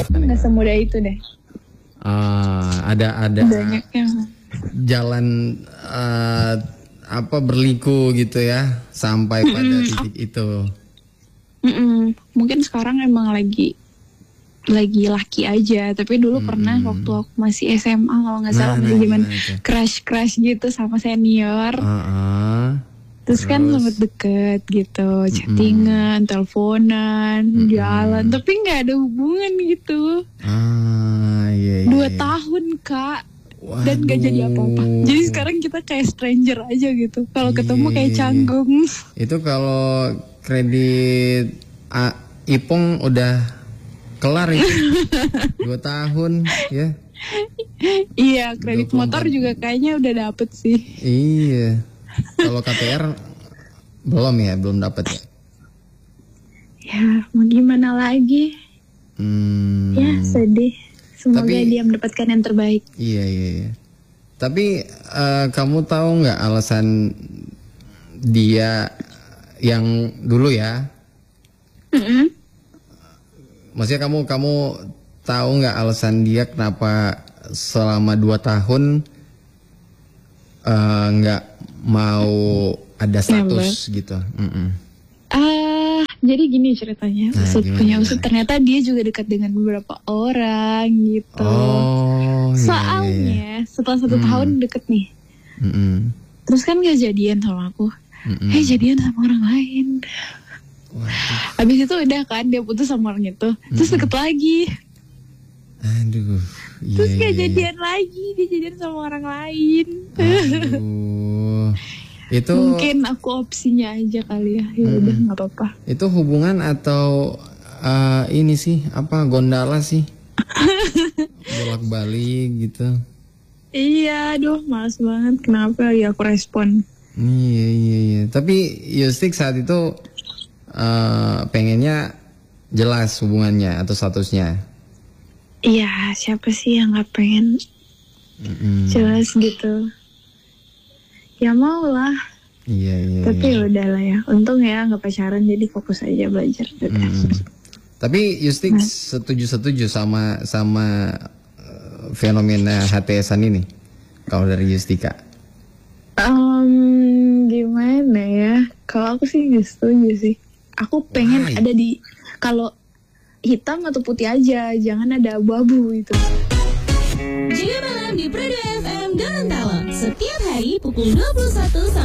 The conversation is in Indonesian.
Nggak semudah itu deh. Ada Banyak yang jalan berliku gitu ya sampai pada titik itu. Mungkin sekarang emang lagi laki aja, tapi dulu pernah waktu aku masih SMA kalau nggak salah masih zaman crush gitu sama senior. Terus kan sempet deket gitu, chattingan, teleponan, jalan, tapi nggak ada hubungan gitu. Iya. 2 tahun Kak. Waduh. Dan gak jadi apa-apa. Jadi sekarang kita kayak stranger aja gitu. Kalau ketemu kayak canggung. Itu kalau kredit Ipong udah kelar itu 2 tahun ya. Iya, kredit motor juga kayaknya udah dapet sih. Iya. Kalau KPR belum dapet ya. Ya, mau gimana lagi? Ya, sedih. Semoga dia mendapatkan yang terbaik. Iya. Tapi kamu tahu nggak alasan dia yang dulu ya? Maksudnya kamu tahu nggak alasan dia kenapa selama 2 tahun nggak mau ada status gitu? Jadi gini ceritanya, Usut ternyata dia juga dekat dengan beberapa orang gitu. Soalnya setelah 1 tahun deket nih, terus kan gak jadian sama aku, jadian sama orang lain. Habis itu udah kan dia putus sama orang itu, terus deket lagi. Aduh. Terus gak jadian lagi, dia jadian sama orang lain. Aduh. Itu mungkin aku opsinya aja kali ya. Ya udah nggak apa-apa. Itu hubungan atau ini sih gondala sih? Bolak-balik gitu. Iya, aduh males banget. Kenapa ya aku respon? Iya. Tapi Yustik saat itu pengennya jelas hubungannya atau statusnya. Iya, siapa sih yang nggak pengen jelas gitu? Ya mau lah. Iya. Tapi ya udahlah ya. Untung ya nggak pacaran, jadi fokus aja belajar. Tapi Yustik setuju sama fenomena HTS-an ini kalau dari Yustika? Gimana ya? Kalau aku sih nggak setuju sih. Aku pengen ada di kalau hitam atau putih aja, jangan ada abu-abu gitu. Jika malam di Pradu FM Gorontalo setiap hari pukul 21